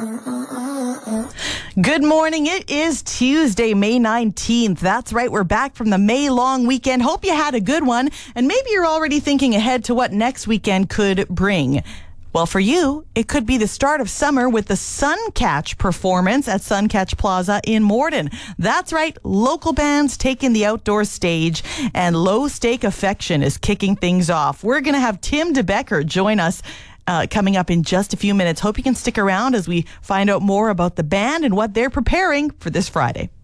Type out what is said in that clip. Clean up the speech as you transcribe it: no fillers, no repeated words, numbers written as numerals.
Good morning. It is Tuesday, May 19th. That's right. We're back from the May long weekend. Hope you had a good one. And maybe you're already thinking ahead to what next weekend could bring. Well, for you, it could be the start of summer with the Suncatch performance at Suncatch Plaza in Morden. That's right. Local bands taking the outdoor stage, and Low Stake Affection is kicking things off. We're going to have Tim DeBecker join us coming up in just a few minutes. Hope you can stick around as we find out more about the band and what they're preparing for this Friday.